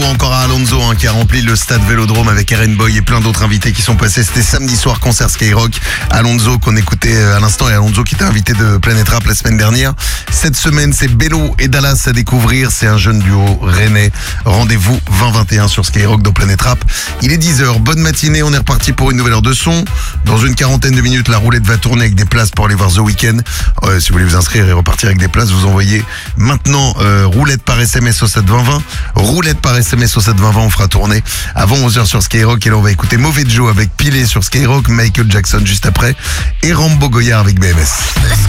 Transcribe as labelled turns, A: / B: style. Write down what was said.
A: encore à Alonso qui a rempli le stade Vélodrome avec Eren Boy et plein d'autres invités qui sont passés. C'était samedi soir, concert Skyrock. Alonso qu'on écoutait à l'instant et Alonso qui était invité de Planet Rap la semaine dernière. Cette semaine, c'est Bello et Dallas à découvrir. C'est un jeune duo rennais. Rendez-vous 20-21 sur Skyrock dans Planet Rap. Il est 10h. Bonne matinée. On est reparti pour une nouvelle heure de son. Dans une quarantaine de minutes, la roulette va tourner avec des places pour aller voir The Weeknd. Si vous voulez vous inscrire et repartir avec des places, vous envoyez maintenant roulette par SMS au 72020. Roulette par SMS au 72020, on fera tourner avant 11h sur Skyrock. Et là, on va écouter Mauvais Joe avec Pilé sur Skyrock, Michael Jackson juste après et Rambo Goyard avec BMS.